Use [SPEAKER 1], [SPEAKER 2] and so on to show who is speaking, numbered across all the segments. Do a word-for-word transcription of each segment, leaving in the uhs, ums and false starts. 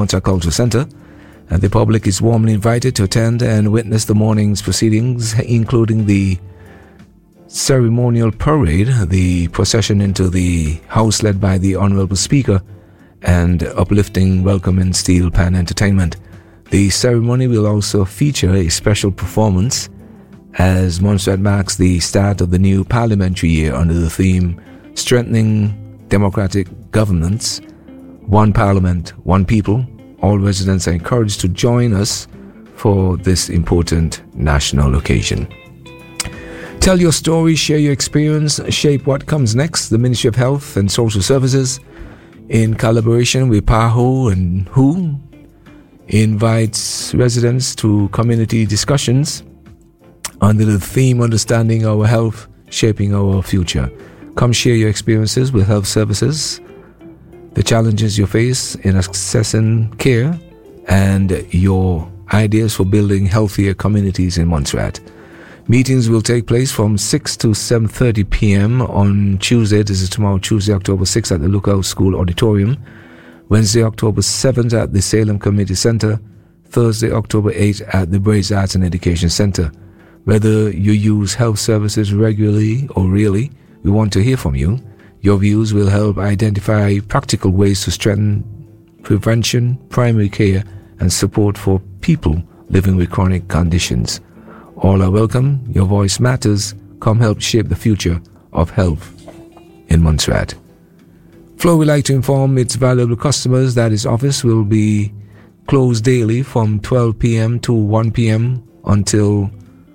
[SPEAKER 1] Montserrat Cultural Center, and the public is warmly invited to attend and witness the morning's proceedings, including the ceremonial parade, the procession into the house led by the Honorable Speaker, and uplifting welcome and steel pan entertainment. The ceremony will also feature a special performance as Montserrat marks the start of the new parliamentary year under the theme Strengthening Democratic Governance, One Parliament, One People. All residents are encouraged to join us for this important national occasion. Tell your story, share your experience, shape what comes next. The Ministry of Health and Social Services, in collaboration with P A H O and W H O, invites residents to community discussions under the theme Understanding Our Health, Shaping Our Future. Come share your experiences with health services, the challenges you face in accessing care, and your ideas for building healthier communities in Montserrat. Meetings will take place from six to seven thirty p.m. on Tuesday, this is tomorrow, Tuesday, October sixth at the Lookout School Auditorium, Wednesday, October seventh at the Salem Community Center, Thursday, October eighth at the Braze Arts and Education Center. Whether you use health services regularly or really, we want to hear from you. Your views will help identify practical ways to strengthen prevention, primary care, and support for people living with chronic conditions. All are welcome. Your voice matters. Come help shape the future of health in Montserrat. Flo would like to inform its valuable customers that its office will be closed daily from twelve p.m. to one p.m. until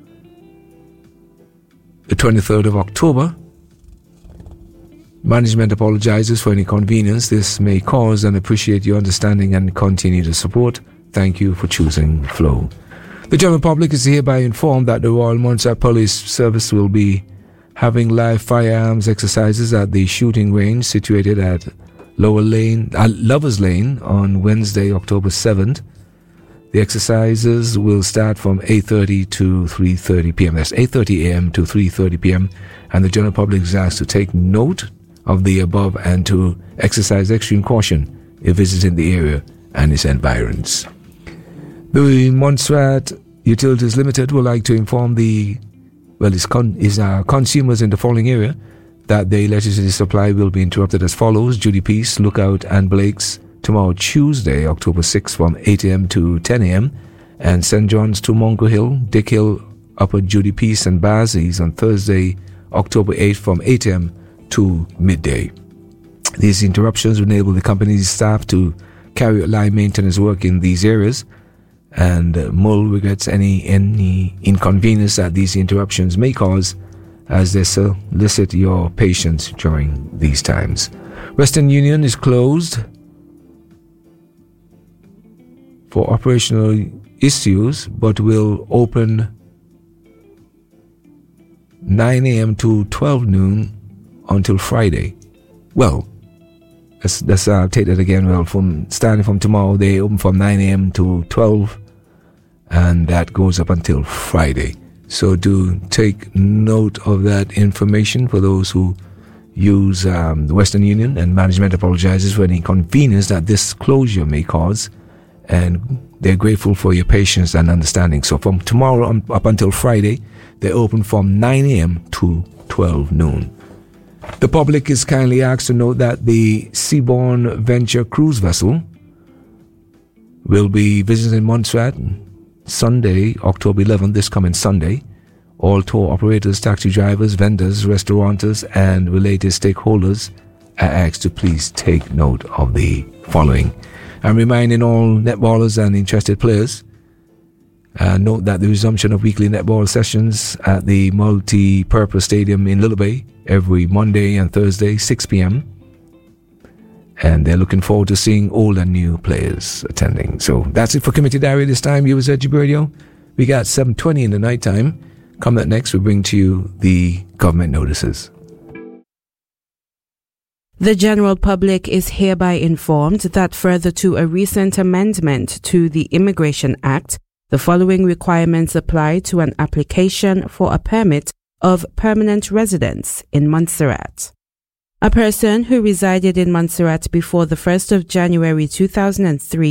[SPEAKER 1] the twenty-third of October. Management apologizes for any inconvenience this may cause and appreciate your understanding and continued support. Thank you for choosing Flo. The general public is hereby informed that the Royal Montserrat Police Service will be having live firearms exercises at the shooting range situated at Lower Lane, uh, Lovers Lane on Wednesday, October seventh. The exercises will start from eight thirty to three thirty p.m. That's eight thirty a.m. to three thirty p.m. And the general public is asked to take note of the above and to exercise extreme caution if visiting the area and its environs. The Montserrat Utilities Limited would like to inform the well, its, con- its uh, consumers in the following area that the electricity supply will be interrupted as follows: Judy Peace, Lookout, and Blake's tomorrow, Tuesday, October sixth, from eight a.m. to ten a.m., and Saint John's to Mongo Hill, Dick Hill, Upper Judy Peace, and Barzies on Thursday, October eighth, from eight a.m. to midday. These interruptions will enable the company's staff to carry out line maintenance work in these areas, and uh, M U L regrets any any inconvenience that these interruptions may cause as they solicit your patience during these times. Western Union is closed for operational issues but will open nine a.m. to twelve noon until Friday. Well, let's, let's uh, take that again. Well, from starting from tomorrow, they open from nine a.m. to twelve, and that goes up until Friday. So do take note of that information for those who use um, the Western Union, and management apologizes for any inconvenience that this closure may cause, and they're grateful for your patience and understanding. So from tomorrow on, up until Friday, they open from nine a.m. to twelve noon. The public is kindly asked to note that the Seabourn Venture cruise vessel will be visiting Montserrat Sunday, October eleventh, this coming Sunday. All tour operators, taxi drivers, vendors, restaurateurs, and related stakeholders are asked to please take note of the following. I'm reminding all netballers and interested players, uh, note that the resumption of weekly netball sessions at the multi-purpose stadium in Little Bay every Monday and Thursday, six p.m. And they're looking forward to seeing old and new players attending. So that's it for Community Diary this time. You was at G B Radio. We got seven twenty in the nighttime. Coming up next, we bring to you the government notices.
[SPEAKER 2] The general public is hereby informed that further to a recent amendment to the Immigration Act, the following requirements apply to an application for a permit of permanent residence in Montserrat. A person who resided in Montserrat before the first of January two thousand three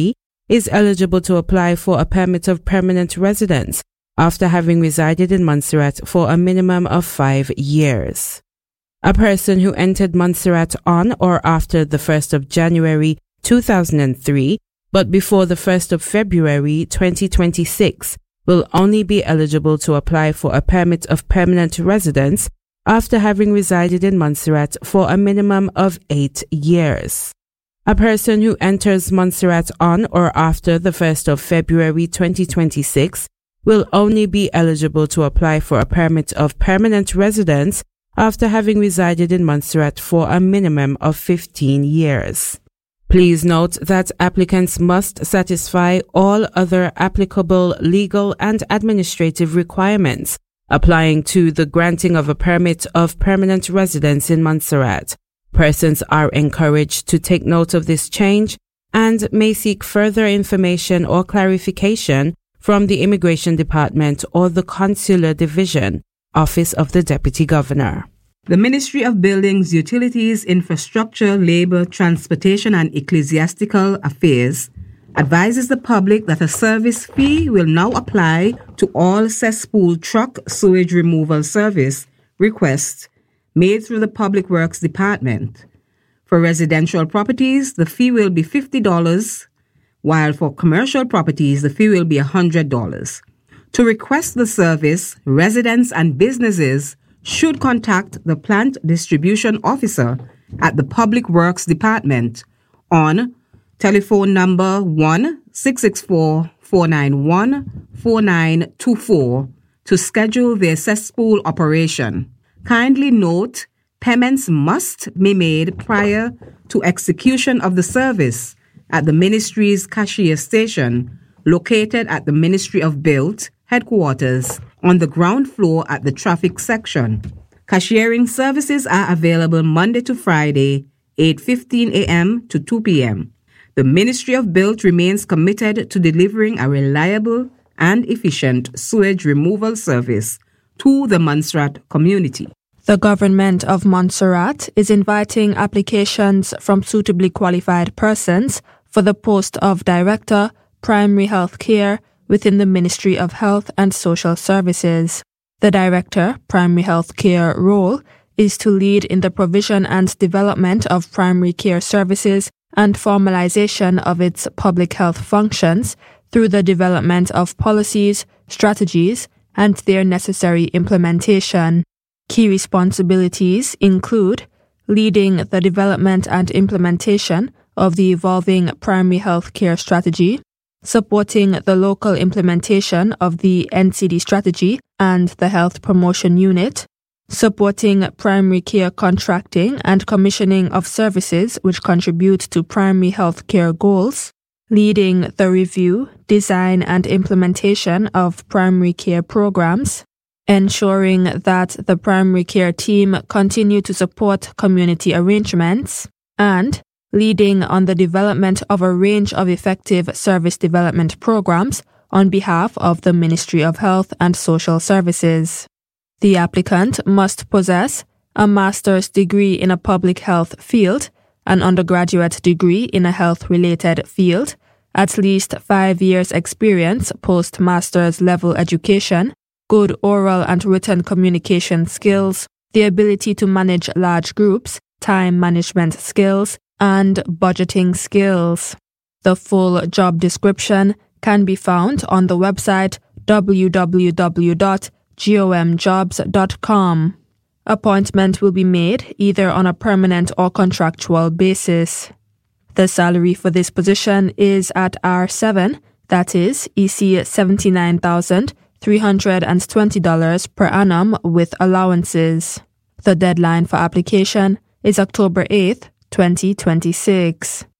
[SPEAKER 2] is eligible to apply for a permit of permanent residence after having resided in Montserrat for a minimum of five years. A person who entered Montserrat on or after the first of January two thousand three, but before the first of February twenty twenty-six, will only be eligible to apply for a permit of permanent residence after having resided in Montserrat for a minimum of eight years. A person who enters Montserrat on or after the first of February twenty twenty-six will only be eligible to apply for a permit of permanent residence after having resided in Montserrat for a minimum of fifteen years. Please note that applicants must satisfy all other applicable legal and administrative requirements applying to the granting of a permit of permanent residence in Montserrat. Persons are encouraged to take note of this change and may seek further information or clarification from the Immigration Department or the Consular Division, Office of the Deputy Governor.
[SPEAKER 3] The Ministry of Buildings, Utilities, Infrastructure, Labour, Transportation and Ecclesiastical Affairs advises the public that a service fee will now apply to all cesspool truck sewage removal service requests made through the Public Works Department. For residential properties, the fee will be fifty dollars, while for commercial properties, the fee will be one hundred dollars. To request the service, residents and businesses should contact the Plant Distribution Officer at the Public Works Department on telephone number one six six four, four nine one, four nine two four to schedule their cesspool operation. Kindly note, payments must be made prior to execution of the service at the Ministry's cashier station located at the Ministry of Build headquarters on the ground floor at the traffic section. Cashiering services are available Monday to Friday, eight fifteen a.m. to two p.m. The Ministry of Build remains committed to delivering a reliable and efficient sewage removal service to the Montserrat community.
[SPEAKER 4] The government of Montserrat is inviting applications from suitably qualified persons for the post of Director, Primary Health Care within the Ministry of Health and Social Services. The Director, Primary Health Care role is to lead in the provision and development of primary care services and formalization of its public health functions through the development of policies, strategies, and their necessary implementation. Key responsibilities include leading the development and implementation of the evolving primary health care strategy, supporting the local implementation of the N C D strategy and the Health Promotion Unit, supporting primary care contracting and commissioning of services which contribute to primary health care goals, leading the review, design and implementation of primary care programs, ensuring that the primary care team continue to support community arrangements, and leading on the development of a range of effective service development programs on behalf of the Ministry of Health and Social Services. The applicant must possess a master's degree in a public health field, an undergraduate degree in a health-related field, at least five years experience post-master's level education, good oral and written communication skills, the ability to manage large groups, time management skills, and budgeting skills. The full job description can be found on the website w w w dot gom jobs dot com. Appointment will be made either on a permanent or contractual basis. The salary for this position is at R seven, that is E C seventy-nine thousand three hundred twenty dollars per annum with allowances. The deadline for application is October eighth, twenty twenty-six.